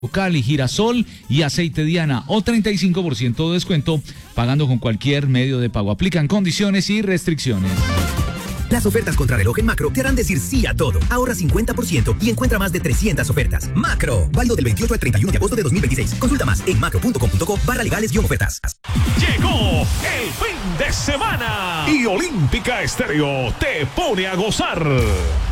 Cali, girasol y aceite Diana o 35% de descuento pagando con cualquier medio de pago. Aplican condiciones y restricciones. Las ofertas contrarreloj en Macro te harán decir sí a todo. Ahorra 50% y encuentra más de 300 ofertas. Macro, válido del 28 al 31 de agosto de 2026. Consulta más en macro.com.co/legales-ofertas. Llegó el fin de semana y Olímpica Estéreo te pone a gozar.